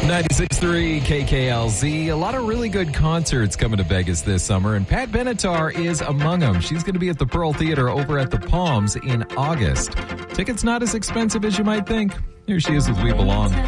96.3 KKLZ. A lot of really good concerts coming to Vegas this summer, and Pat Benatar is among them. She's going to be at the Pearl Theater over at the Palms in August. Tickets not as expensive as you might think. Here she is with We Belong.